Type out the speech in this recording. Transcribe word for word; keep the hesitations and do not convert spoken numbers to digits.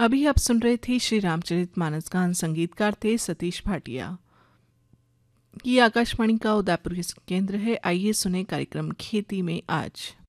अभी आप सुन रहे थे श्री रामचरितमानस गान। संगीतकार थे सतीश भाटिया। ये आकाशवाणी का उदयपुर केंद्र है। आइए सुने कार्यक्रम खेती में आज।